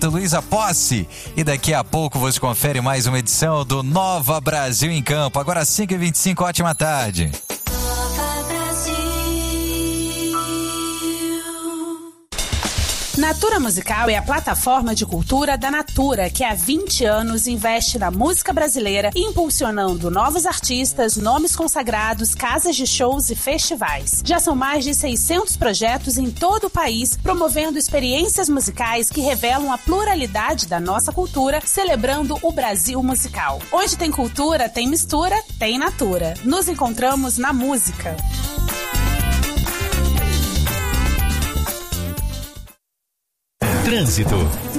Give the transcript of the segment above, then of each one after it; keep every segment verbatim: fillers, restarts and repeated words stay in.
Luísa Posse. E daqui a pouco você confere mais uma edição do Nova Brasil em Campo. Agora cinco e vinte e cinco, ótima tarde. Natura Musical é a plataforma de cultura da Natura, que há vinte anos investe na música brasileira, impulsionando novos artistas, nomes consagrados, casas de shows e festivais. Já são mais de seiscentos projetos em todo o país, promovendo experiências musicais que revelam a pluralidade da nossa cultura, celebrando o Brasil musical. Onde tem cultura, tem mistura, tem Natura. Nos encontramos na música. Trânsito.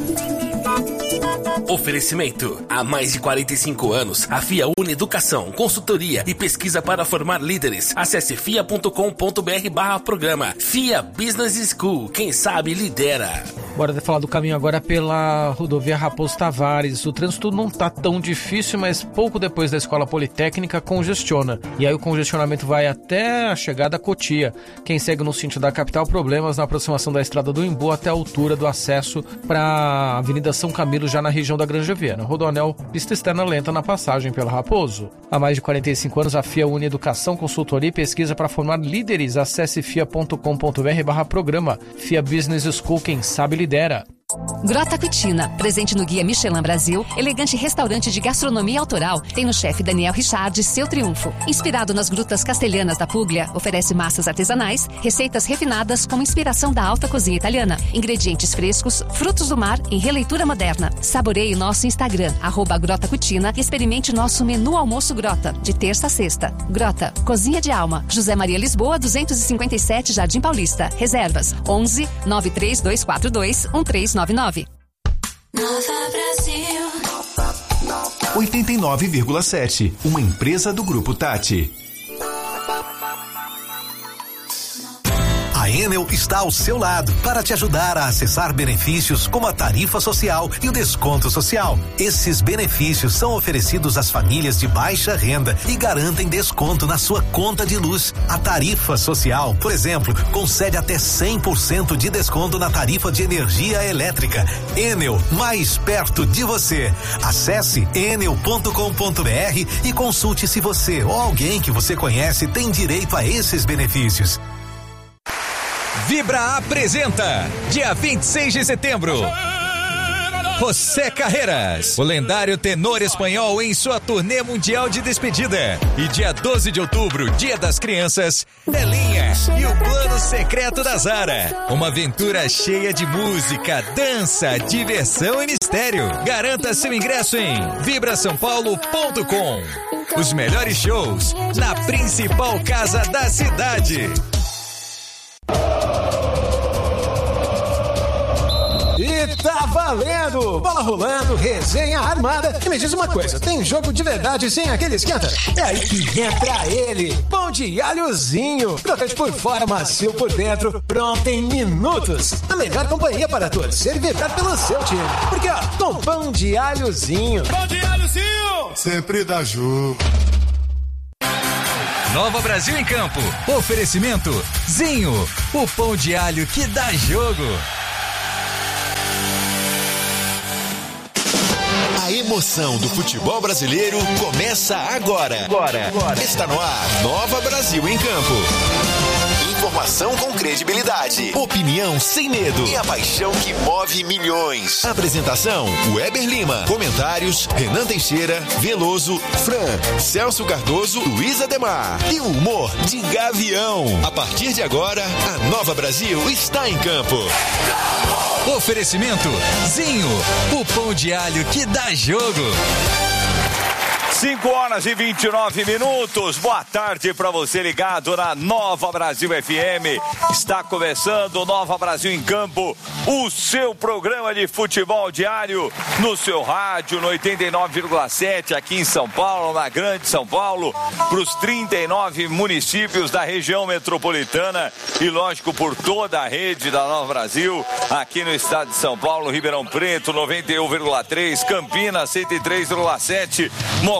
Oferecimento. Há mais de quarenta e cinco anos, a F I A une educação, consultoria e pesquisa para formar líderes. Acesse fia ponto com ponto br barra programa. F I A Business School. Quem sabe lidera. Bora falar do caminho agora pela rodovia Raposo Tavares. O trânsito não tá tão difícil, mas pouco depois da Escola Politécnica congestiona. E aí o congestionamento vai até a chegada a Cotia. Quem segue no sentido da capital, problemas na aproximação da Estrada do Imbu até a altura do acesso para a Avenida São Camilo, já na região da Granja Viana. Rodoanel, pista externa lenta na passagem pela Raposo. Há mais de quarenta e cinco anos, a F I A une educação, consultoria e pesquisa para formar líderes. Acesse fia ponto com ponto br barra programa. F I A Business School, quem sabe lidera. Grota Cucina, presente no Guia Michelin Brasil, elegante restaurante de gastronomia autoral, tem no chefe Daniel Richard seu triunfo. Inspirado nas grutas castelhanas da Puglia, oferece massas artesanais, receitas refinadas com inspiração da alta cozinha italiana, ingredientes frescos, frutos do mar em releitura moderna. Saboreie nosso Instagram, arroba Grota Cucina, e experimente nosso menu almoço Grota, de terça a sexta. Grota, Cozinha de Alma, José Maria Lisboa, duzentos e cinquenta e sete, Jardim Paulista. Reservas, onze, nove três dois quatro dois, um três nove nove. Nova Brasil oitenta e nove vírgula sete, uma empresa do Grupo Tati. A Enel está ao seu lado para te ajudar a acessar benefícios como a tarifa social e o desconto social. Esses benefícios são oferecidos às famílias de baixa renda e garantem desconto na sua conta de luz. A tarifa social, por exemplo, concede até cem por cento de desconto na tarifa de energia elétrica. Enel, mais perto de você. Acesse enel ponto com ponto br e consulte se você ou alguém que você conhece tem direito a esses benefícios. Vibra apresenta, dia vinte e seis de setembro, José Carreras, o lendário tenor espanhol em sua turnê mundial de despedida. E dia doze de outubro, Dia das Crianças, Belinha e o Plano Secreto da Zara. Uma aventura cheia de música, dança, diversão e mistério. Garanta seu ingresso em vibra são paulo ponto com. Os melhores shows na principal casa da cidade. E tá valendo! Bola rolando, resenha armada. E me diz uma coisa, tem jogo de verdade sem aquele esquenta? É aí que entra ele, pão de alhozinho. Crocante por fora, macio por dentro, pronto em minutos. A melhor companhia para torcer e vibrar pelo seu time. Porque ó, com pão de alhozinho. Pão de alhozinho! Sempre dá jogo. Nova Brasil em Campo. Oferecimento Zinho, o pão de alho que dá jogo. A emoção do futebol brasileiro começa agora. Agora. Agora. Está no ar, Nova Brasil em Campo. Informação com credibilidade, opinião sem medo e a paixão que move milhões. Apresentação, Weber Lima. Comentários, Renan Teixeira, Veloso, Fran, Celso Cardoso, Luiz Ademar. E o humor de Gavião. A partir de agora, a Nova Brasil está em campo. Oferecimento Zinho, o pão de alho que dá jogo. cinco horas e vinte e nove minutos. Boa tarde para você ligado na Nova Brasil F M. Está começando o Nova Brasil em Campo, o seu programa de futebol diário no seu rádio no oitenta e nove vírgula sete aqui em São Paulo, na Grande São Paulo, para os trinta e nove municípios da região metropolitana e, lógico, por toda a rede da Nova Brasil, aqui no estado de São Paulo, Ribeirão Preto, noventa e um vírgula três, Campinas, cento e três vírgula sete, Mocó,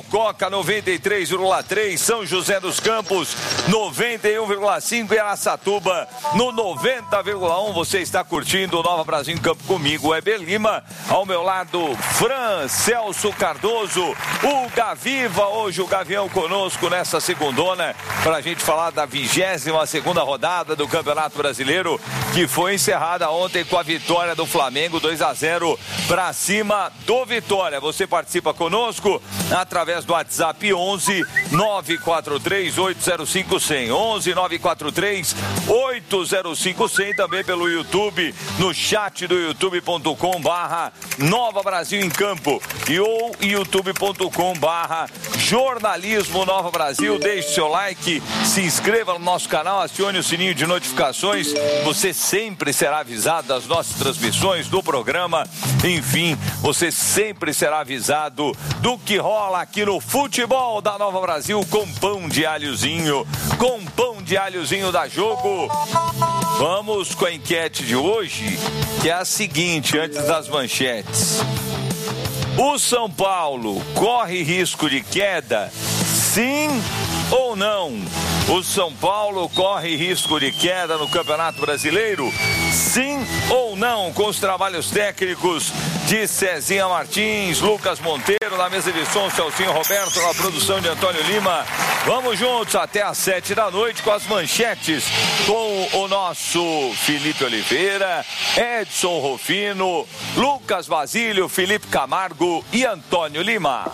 Mococa noventa e três vírgula três, São José dos Campos noventa e um vírgula cinco e Araçatuba no noventa vírgula um. Você está curtindo o Nova Brasil em Campo comigo, Heber Lima, ao meu lado Fran Celso Cardoso, o Gaviva, hoje o Gavião conosco nessa segundona para a gente falar da vigésima segunda rodada do Campeonato Brasileiro, que foi encerrada ontem com a vitória do Flamengo dois a zero para cima do Vitória. Você participa conosco através do WhatsApp onze nove quatro três oito zero cinco zero zero, onze nove quatro três oito zero cinco zero zero, também pelo YouTube, no chat do youtube ponto com barra Nova Brasil em Campo e ou youtube ponto com barra Jornalismo Nova Brasil. Deixe seu like, se inscreva no nosso canal, acione o sininho de notificações, você sempre será avisado das nossas transmissões do programa, enfim, você sempre será avisado do que rola aqui no futebol da Nova Brasil com pão de alhozinho, com pão de alhozinho da Jogo. Vamos com a enquete de hoje, que é a seguinte, antes das manchetes. O São Paulo corre risco de queda? Sim ou não? O São Paulo corre risco de queda no Campeonato Brasileiro? Sim ou não? Com os trabalhos técnicos de Cezinha Martins, Lucas Monteiro, na mesa de som, Celcinho Roberto, na produção de Antônio Lima. Vamos juntos até às sete da noite com as manchetes com o nosso Felipe Oliveira, Edson Rufino, Lucas Basílio, Felipe Camargo e Antônio Lima.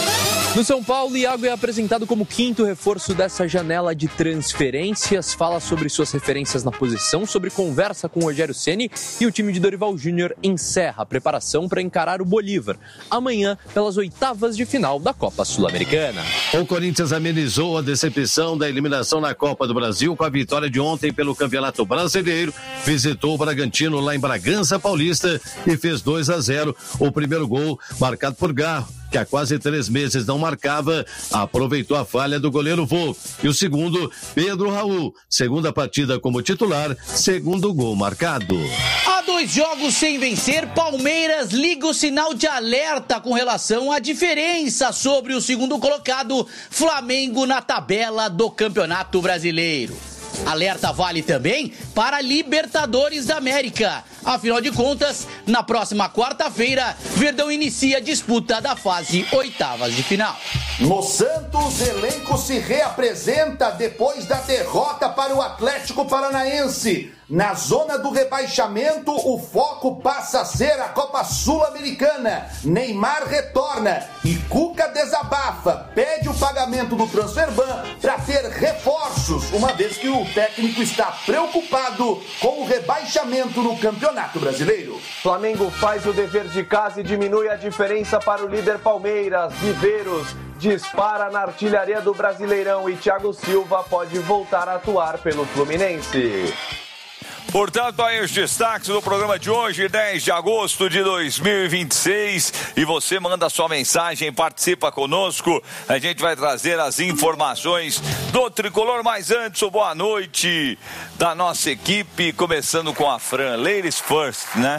No São Paulo, Iago é apresentado como quinto reforço dessa janela de transferências. Fala sobre suas referências na posição, sobre conversa com o Rogério Ceni, e o time de Dorival Júnior encerra a preparação para encarar o Bolívar amanhã pelas oitavas de final da Copa Sul-Americana. O Corinthians amenizou a decepção da eliminação na Copa do Brasil com a vitória de ontem pelo Campeonato Brasileiro. Visitou o Bragantino lá em Bragança Paulista e fez dois a zero. O primeiro gol marcado por Garro, que há quase três meses não marcava, aproveitou a falha do goleiro Vô. E o segundo, Pedro Raul. Segunda partida como titular, segundo gol marcado. Há dois jogos sem vencer, Palmeiras liga o sinal de alerta com relação à diferença sobre o segundo colocado, Flamengo, na tabela do Campeonato Brasileiro. Alerta vale também para Libertadores da América. Afinal de contas, na próxima quarta-feira, Verdão inicia a disputa da fase oitavas de final. No Santos, elenco se reapresenta depois da derrota para o Atlético Paranaense. Na zona do rebaixamento, o foco passa a ser a Copa Sul-Americana. Neymar retorna e Cuca desabafa, pede o pagamento do Transferban para ter reforços, uma vez que o técnico está preocupado com o rebaixamento no Campeonato Brasileiro. Flamengo faz o dever de casa e diminui a diferença para o líder Palmeiras. Viveiros dispara na artilharia do Brasileirão e Thiago Silva pode voltar a atuar pelo Fluminense. Portanto, aí os destaques do programa de hoje, dez de agosto de dois mil e vinte e seis. E você manda sua mensagem, participa conosco. A gente vai trazer as informações do Tricolor. Mas antes, o boa noite da nossa equipe, começando com a Fran. Ladies first, né?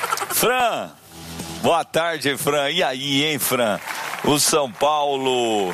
Fran, boa tarde, Fran. E aí, hein, Fran? O São Paulo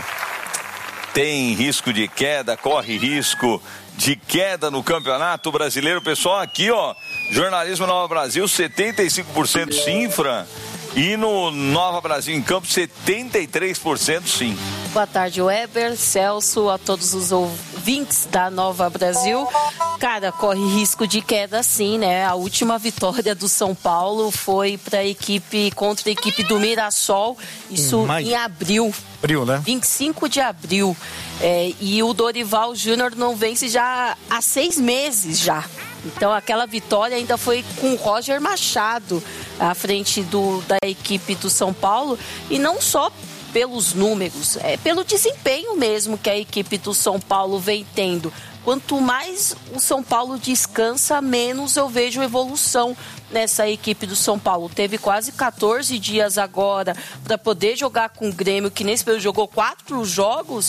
tem risco de queda, corre risco de queda no Campeonato Brasileiro. Pessoal, aqui, ó, Jornalismo Nova Brasil, setenta e cinco por cento sim, Fran. E no Nova Brasil em Campo, setenta e três por cento sim. Boa tarde, Weber, Celso, a todos os ouvintes da Nova Brasil. Cara, corre risco de queda sim, né? A última vitória do São Paulo foi para a equipe, contra a equipe do Mirassol, isso hum, em abril. Abril, né? vinte e cinco de abril. É, e o Dorival Júnior não vence já há seis meses já. Então aquela vitória ainda foi com o Roger Machado à frente do, da equipe do São Paulo. E não só pelos números, é pelo desempenho mesmo que a equipe do São Paulo vem tendo. Quanto mais o São Paulo descansa, menos eu vejo evolução nessa equipe do São Paulo. Teve quase quatorze dias agora para poder jogar com o Grêmio, que nesse período jogou quatro jogos,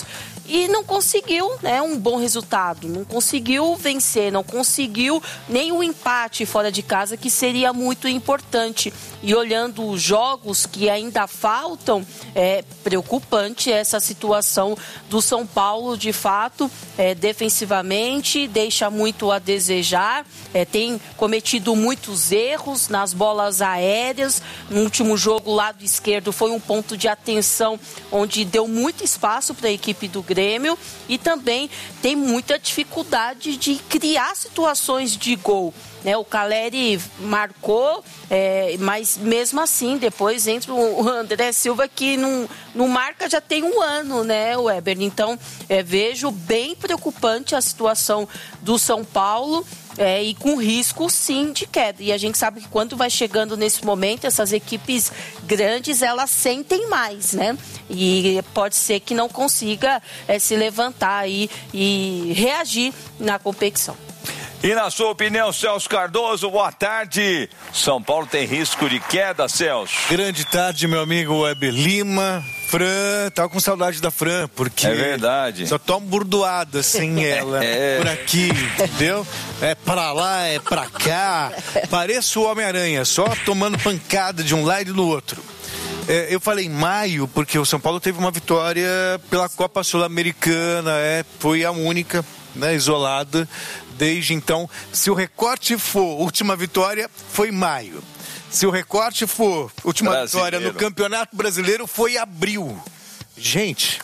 e não conseguiu, né, um bom resultado, não conseguiu vencer, não conseguiu nem o empate fora de casa, que seria muito importante. E olhando os jogos que ainda faltam, é preocupante essa situação do São Paulo, de fato, é, defensivamente, deixa muito a desejar, é, tem cometido muitos erros nas bolas aéreas. No último jogo, o lado esquerdo foi um ponto de atenção onde deu muito espaço para a equipe do Grêmio, e também tem muita dificuldade de criar situações de gol. Né, o Caleri marcou, é, mas mesmo assim, depois entra o André Silva, que não, não marca já tem um ano, né, Weber? Então, é, vejo bem preocupante a situação do São Paulo, é, e com risco, sim, de queda. E a gente sabe que quando vai chegando nesse momento, essas equipes grandes, elas sentem mais, né? E pode ser que não consiga é, se levantar aí e reagir na competição. E na sua opinião, Celso Cardoso, boa tarde. São Paulo tem risco de queda, Celso? Grande tarde, meu amigo Weber Lima. Fran, tava com saudade da Fran, porque... É verdade. Só tomo burdoada sem ela, é. Por aqui, entendeu? É pra lá, é pra cá. Pareço o Homem-Aranha, só tomando pancada de um lado e do outro. É, eu falei em maio, porque o São Paulo teve uma vitória pela Copa Sul-Americana, é, foi a única, né, isolada. Desde então, se o recorte for última vitória, foi maio. Se o recorte for última brasileiro. vitória no Campeonato Brasileiro, foi abril. Gente,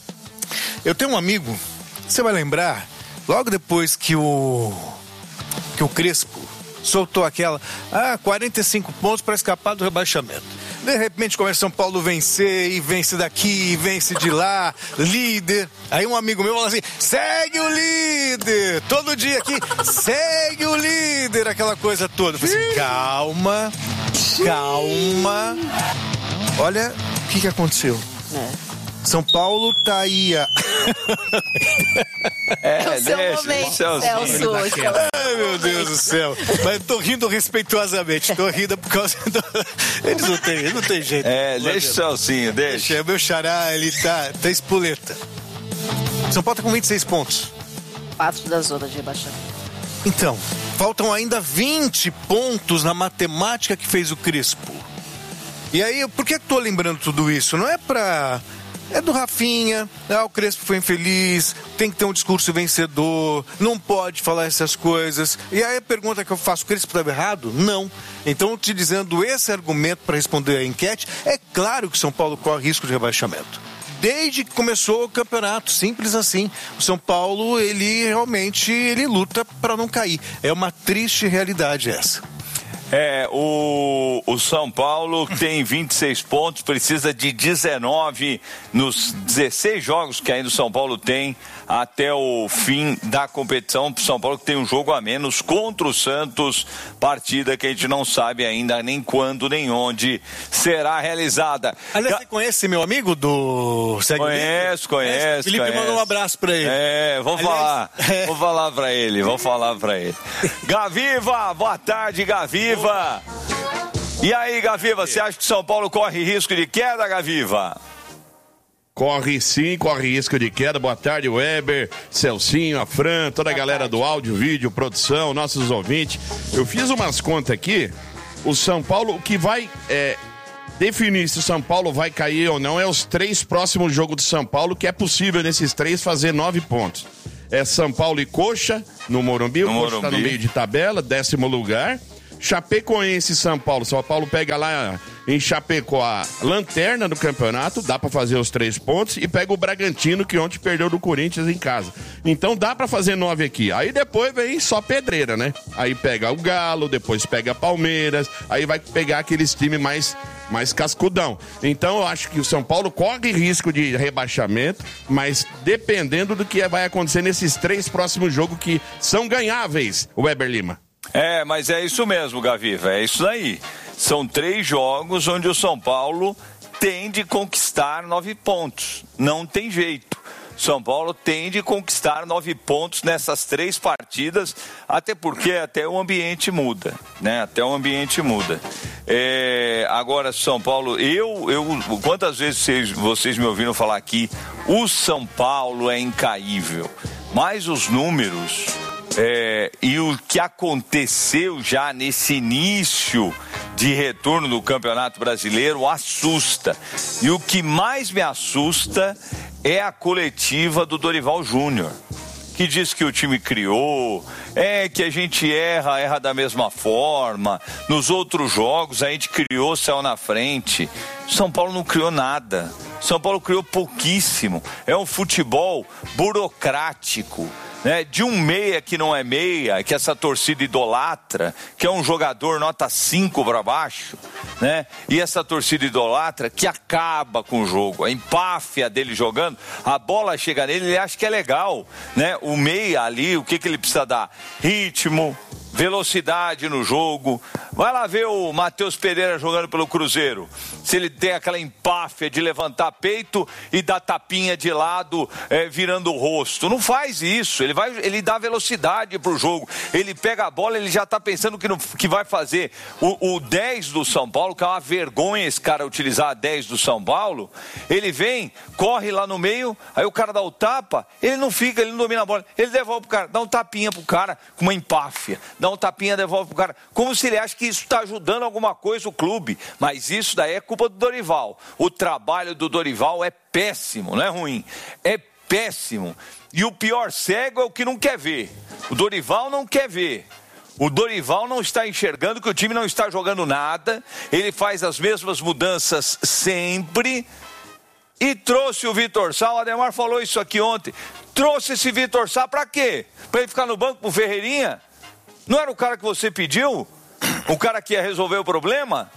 eu tenho um amigo, você vai lembrar, logo depois que o que o Crespo soltou aquela, ah, quarenta e cinco pontos para escapar do rebaixamento. De repente começa São Paulo vencer, e vence daqui, e vence de lá, líder. Aí um amigo meu fala assim, segue o líder, todo dia aqui, segue o líder, aquela coisa toda. Eu falei assim, calma, calma. Olha o que que aconteceu. É. São Paulo tá aí a... É, é o seu deixa, momento, Celso. Celso. Ai, meu Deus do céu. Mas tô rindo respeituosamente, tô rindo por causa do... Eles não tem, eles não tem jeito. É, deixa o Celcinho, deixa. deixa. Meu xará, ele tá, tá espoleta. São Paulo tá com vinte e seis pontos. Quatro da zona de rebaixamento. Então, faltam ainda vinte pontos na matemática que fez o Crespo. E aí, por que eu tô lembrando tudo isso? Não é pra... É do Rafinha, ah, o Crespo foi infeliz, tem que ter um discurso vencedor, não pode falar essas coisas. E aí a pergunta que eu faço, o Crespo estava errado? Não. Então, te dizendo esse argumento para responder a enquete, é claro que São Paulo corre risco de rebaixamento. Desde que começou o campeonato, simples assim. O São Paulo, ele realmente ele luta para não cair. É uma triste realidade essa. É, o, o São Paulo tem vinte e seis pontos, precisa de dezenove nos dezesseis jogos que ainda o São Paulo tem até o fim da competição. O São Paulo tem um jogo a menos contra o Santos, partida que a gente não sabe ainda nem quando nem onde será realizada. Aliás, você conhece meu amigo do... Segue conheço, conheço. Felipe conheço. mandou um abraço pra ele. É, vou Aliás, falar, é... vou falar pra ele, vou falar pra ele. Gaviva, boa tarde, Gaviva. E aí, Gaviva, você acha que São Paulo corre risco de queda, Gaviva? Corre sim, corre risco de queda. Boa tarde, Weber, Celcinho, a Fran, toda a galera do áudio, vídeo, produção, nossos ouvintes. Eu fiz umas contas aqui. O São Paulo, o que vai é, definir se o São Paulo vai cair ou não é os três próximos jogos do São Paulo, que é possível nesses três fazer nove pontos. É São Paulo e Coxa, no Morumbi. O Coxa está no meio de tabela, décimo lugar. Chapecoense e São Paulo. São Paulo pega lá em Chapecó a lanterna do campeonato, dá pra fazer os três pontos, e pega o Bragantino, que ontem perdeu do Corinthians em casa. Então dá pra fazer nove aqui. Aí depois vem só pedreira, né? Aí pega o Galo, depois pega Palmeiras, aí vai pegar aqueles times mais, mais cascudão. Então eu acho que o São Paulo corre risco de rebaixamento, mas dependendo do que vai acontecer nesses três próximos jogos que são ganháveis, o Weber Lima. É, mas é isso mesmo, Gaviva, é isso aí. São três jogos onde o São Paulo tem de conquistar nove pontos. Não tem jeito. São Paulo tem de conquistar nove pontos nessas três partidas, até porque até o ambiente muda, né? Até o ambiente muda. É, agora, São Paulo, eu, eu, quantas vezes vocês, vocês me ouviram falar aqui, O São Paulo é incaível, mas os números é, e o que aconteceu já nesse início de retorno do Campeonato Brasileiro assusta. E o que mais me assusta é a coletiva do Dorival Júnior, que diz que o time criou, é que a gente erra, erra da mesma forma. Nos outros jogos a gente criou, saiu na frente. São Paulo não criou nada. São Paulo criou pouquíssimo. É um futebol burocrático, né? De um meia que não é meia, que essa torcida idolatra, que é um jogador nota cinco para baixo, né? E essa torcida idolatra que acaba com o jogo. A empáfia dele jogando, a bola chega nele, ele acha que é legal, né? O meia ali, o que, que ele precisa dar? Ritmo, velocidade no jogo. Vai lá ver o Matheus Pereira jogando pelo Cruzeiro. Se ele tem aquela empáfia de levantar peito e dar tapinha de lado, é, virando o rosto. Não faz isso. Ele, vai, ele dá velocidade pro jogo. Ele pega a bola, ele já tá pensando que, no, que vai fazer. O, o dez do São Paulo, que é uma vergonha esse cara utilizar a dez do São Paulo, ele vem, corre lá no meio, aí o cara dá o tapa, ele não fica, ele não domina a bola. Ele devolve pro cara, dá um tapinha pro cara com uma empáfia. Dá um tapinha, devolve pro cara. Como se ele acha que isso está ajudando alguma coisa o clube. Mas isso daí é culpa do Dorival. O trabalho do Dorival é péssimo, não é ruim. É péssimo. E o pior cego é o que não quer ver. O Dorival não quer ver. O Dorival não está enxergando que o time não está jogando nada. Ele faz as mesmas mudanças sempre. E trouxe o Vitor Sá. O Ademar falou isso aqui ontem. Trouxe esse Vitor Sá para quê? Para ele ficar no banco pro Ferreirinha? Não era o cara que você pediu? O cara que ia resolver o problema?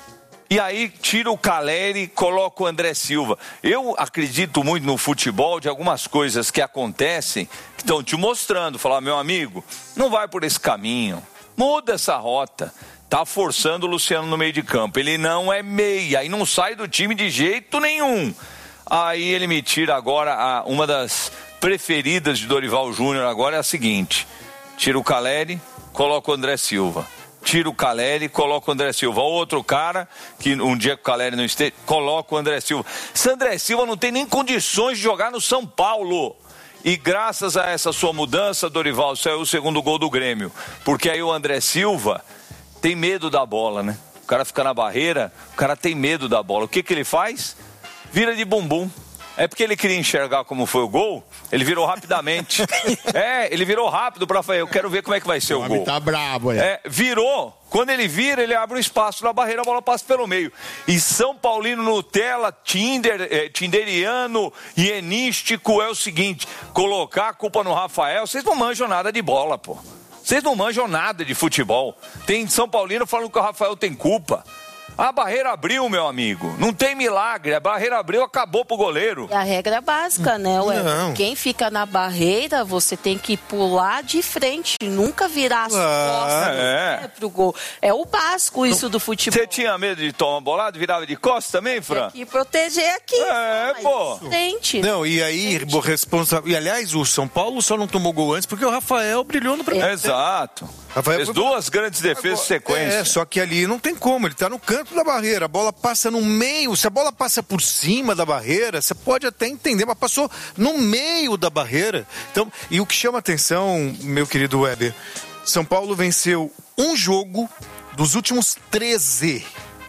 E aí tira o Caleri, coloca o André Silva. Eu acredito muito no futebol de algumas coisas que acontecem, que estão te mostrando. Falar, meu amigo, não vai por esse caminho. Muda essa rota. Tá forçando o Luciano no meio de campo. Ele não é meia e não sai do time de jeito nenhum. Aí ele me tira agora a, uma das preferidas de Dorival Júnior agora é a seguinte. Tira o Caleri, coloca o André Silva. Tira o Caleri, coloca o André Silva. Outro cara, que um dia que o Caleri não esteja, coloca o André Silva. Esse André Silva não tem nem condições de jogar no São Paulo. E graças a essa sua mudança, Dorival, saiu o segundo gol do Grêmio. Porque aí o André Silva tem medo da bola, né? O cara fica na barreira, o cara tem medo da bola. O que que ele faz? Vira de bumbum. É porque ele queria enxergar como foi o gol, ele virou rapidamente. É, ele virou rápido para falar, eu quero ver como é que vai ser o, o gol. Tá brabo, é. É, virou. Quando ele vira, ele abre um espaço na barreira, a bola passa pelo meio. E São Paulino Nutella, Tinder, eh, Tinderiano, hienístico é o seguinte, colocar a culpa no Rafael, vocês não manjam nada de bola, pô. Vocês não manjam nada de futebol. Tem São Paulino falando que o Rafael tem culpa. A barreira abriu, meu amigo. Não tem milagre. A barreira abriu, acabou pro goleiro. É a regra básica, né, ué? Não. Quem fica na barreira, você tem que pular de frente. Nunca virar as Ah, costas é. né, pro gol. É o básico isso do futebol. Você tinha medo de tomar bolado? Virava de costas também, Fran? Tem que proteger aqui. É, pô. Frente. Não, e aí, responsa... e aliás, o São Paulo só não tomou gol antes porque o Rafael brilhou no primeiro. Exato. Rafael Fez foi... duas grandes defesas em sequência. É, só que ali não tem como, ele tá no canto da barreira, a bola passa no meio, se a bola passa por cima da barreira, você pode até entender, mas passou no meio da barreira. Então, e o que chama atenção, meu querido Weber, São Paulo venceu um jogo dos últimos treze.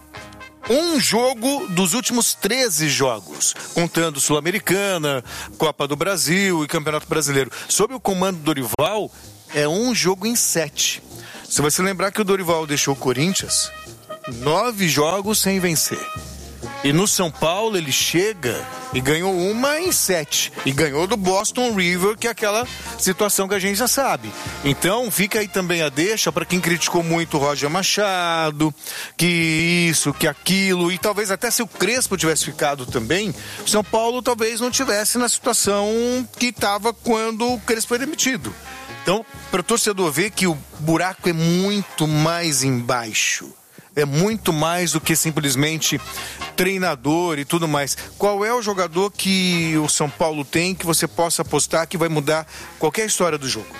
Um jogo dos últimos treze jogos, contando Sul-Americana, Copa do Brasil e Campeonato Brasileiro. Sob o comando do Dorival, é um jogo em sete. Se você lembrar que o Dorival deixou o Corinthians nove jogos sem vencer. E no São Paulo ele chega e ganhou uma em sete. E ganhou do Boston River, que é aquela situação que a gente já sabe. Então fica aí também a deixa para quem criticou muito o Roger Machado, que isso, que aquilo. E talvez até se o Crespo tivesse ficado também, o São Paulo talvez não tivesse na situação que estava quando o Crespo foi demitido. Então, para o torcedor ver que o buraco é muito mais embaixo. É muito mais do que simplesmente treinador e tudo mais. Qual é o jogador que o São Paulo tem que você possa apostar que vai mudar qualquer história do jogo?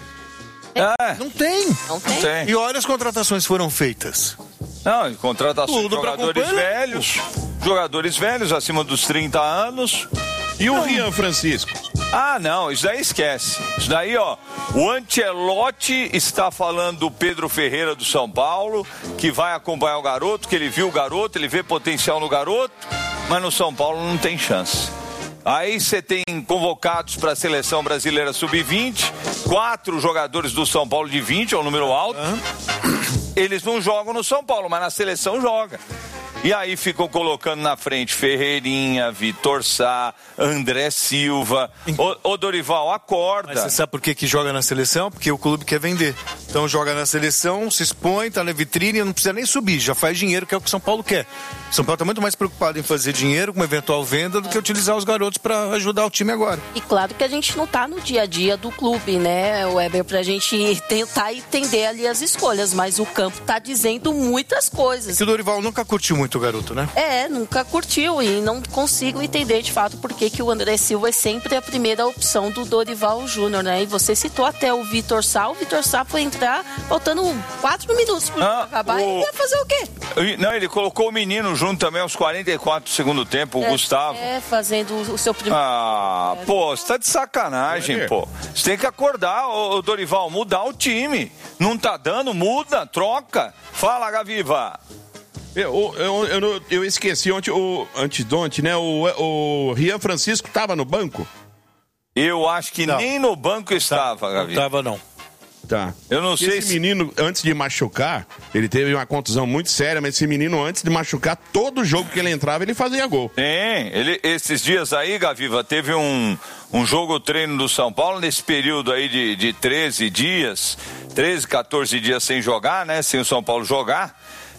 É. Não tem. Não tem. Não tem. E olha as contratações foram feitas. Não, contratações de Tudo pra jogadores acompanhar. velhos, jogadores velhos acima dos trinta anos, E o Rian Francisco? Ah, não, isso daí esquece. Isso daí, ó, o Ancelotti está falando do Pedro Ferreira do São Paulo, que vai acompanhar o garoto, que ele viu o garoto, ele vê potencial no garoto, mas no São Paulo não tem chance. Aí você tem convocados para a seleção brasileira sub vinte, quatro jogadores do São Paulo de vinte, é um número alto. Eles não jogam no São Paulo, mas na seleção joga. E aí ficam colocando na frente Ferreirinha, Vitor Sá, André Silva. Ô, ô Dorival, acorda. Mas você sabe por que que joga na seleção? Porque o clube quer vender. Então joga na seleção, se expõe, tá na vitrine, não precisa nem subir, já faz dinheiro, que é o que o São Paulo quer. O São Paulo tá muito mais preocupado em fazer dinheiro com uma eventual venda do que utilizar os garotos para ajudar o time agora. E claro que a gente não tá no dia a dia do clube, né, Weber, pra gente tentar entender ali as escolhas, mas o campo tá dizendo muitas coisas. Que o Dorival nunca curtiu muito o garoto, né? É, nunca curtiu e não consigo entender de fato por que que o André Silva é sempre a primeira opção do Dorival Júnior, né? E você citou até o Vitor Sá, o Vitor Sá foi entrar faltando quatro minutos pro ah, acabar o... e ia fazer o quê? Não, ele colocou o menino junto também aos quarenta e quatro do segundo tempo, o é, Gustavo. É, fazendo o seu primeiro... Ah, é. pô, você tá de sacanagem, é. pô. Você tem que acordar, ô, Dorival, mudar o time. Não tá dando, muda, troca. Fala, Gaviva. Eu, eu, eu, eu esqueci ontem, o antidonte, né? O, o Rian Francisco estava no banco? Eu acho que não. Nem no banco estava, não, Gavi. Não estava, não. Tá. Eu não esse sei Esse se... menino, antes de machucar, ele teve uma contusão muito séria, mas esse menino, antes de machucar, todo jogo que ele entrava, ele fazia gol. Sim, ele, esses dias aí, Gaviva, teve um, um jogo treino do São Paulo, nesse período aí de, de treze dias, treze, quatorze dias sem jogar, né? Sem o São Paulo jogar.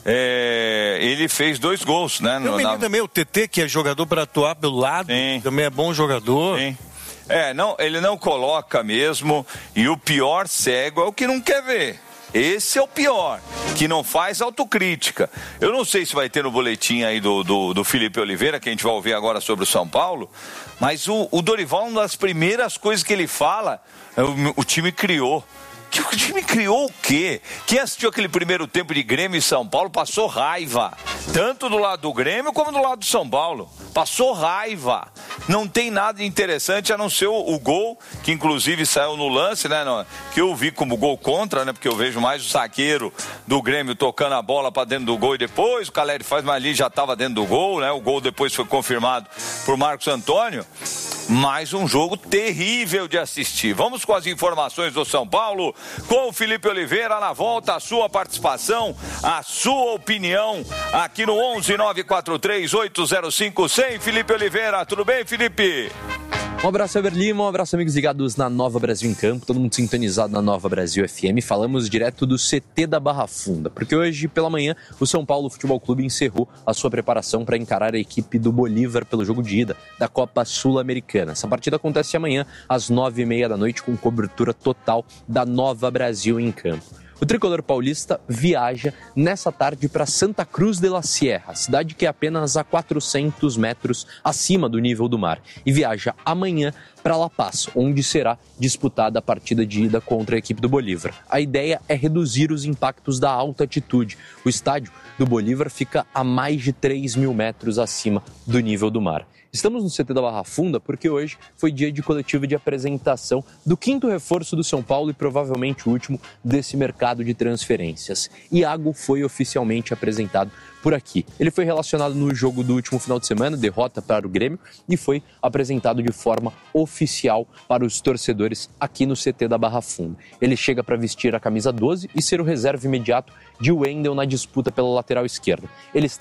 É, ele fez dois gols, né? Tem o menino na... também, o T T, que é jogador para atuar pelo lado, Sim. também é bom jogador. Sim. É, não, ele não coloca mesmo, e o pior cego é o que não quer ver. Esse é o pior, que não faz autocrítica. Eu não sei se vai ter no boletim aí do, do, do Felipe Oliveira, que a gente vai ouvir agora sobre o São Paulo, mas o, o Dorival, uma das primeiras coisas que ele fala, é o, o time criou. Que o time criou o quê? Quem assistiu aquele primeiro tempo de Grêmio e São Paulo passou raiva. Tanto do lado do Grêmio como do lado do São Paulo. Passou raiva. Não tem nada de interessante a não ser o, o gol, que inclusive saiu no lance, né? No, que eu vi como gol contra, né? Porque eu vejo mais o zagueiro do Grêmio tocando a bola para dentro do gol e depois o Caleri faz, mas ali já estava dentro do gol, né? O gol depois foi confirmado por Marcos Antônio. Mais um jogo terrível de assistir. Vamos com as informações do São Paulo, com o Felipe Oliveira. Na volta, a sua participação, a sua opinião, aqui no onze nove quatro três oito zero cinco cem. Felipe Oliveira, tudo bem, Felipe? Um abraço, Eber Lima, um abraço, amigos ligados na Nova Brasil em Campo, todo mundo sintonizado na Nova Brasil F M. Falamos direto do C T da Barra Funda, porque hoje pela manhã o São Paulo Futebol Clube encerrou a sua preparação para encarar a equipe do Bolívar pelo jogo de ida da Copa Sul-Americana. Essa partida acontece amanhã às nove e meia da noite com cobertura total da Nova Brasil em Campo. O tricolor paulista viaja nessa tarde para Santa Cruz de la Sierra, cidade que é apenas a quatrocentos metros acima do nível do mar, e viaja amanhã para La Paz, onde será disputada a partida de ida contra a equipe do Bolívar. A ideia é reduzir os impactos da alta altitude. O estádio do Bolívar fica a mais de três mil metros acima do nível do mar. Estamos no C T da Barra Funda porque hoje foi dia de coletiva de apresentação do quinto reforço do São Paulo e provavelmente o último desse mercado de transferências. Iago foi oficialmente apresentado por aqui. Ele foi relacionado no jogo do último final de semana, derrota para o Grêmio, e foi apresentado de forma oficial para os torcedores aqui no C T da Barra Funda. Ele chega para vestir a camisa doze e ser o reserva imediato de Wendel na disputa pela lateral esquerda. Ele está